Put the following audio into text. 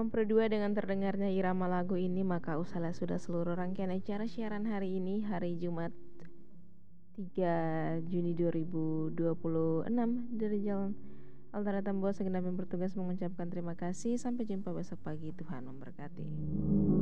memperdua dengan terdengarnya irama lagu ini, maka usahlah sudah seluruh rangkaian acara siaran hari ini, hari Jumat 3 Juni 2026 dari Jalan Altara Tambua. Segenap yang bertugas mengucapkan terima kasih. Sampai jumpa besok pagi. Tuhan memberkati.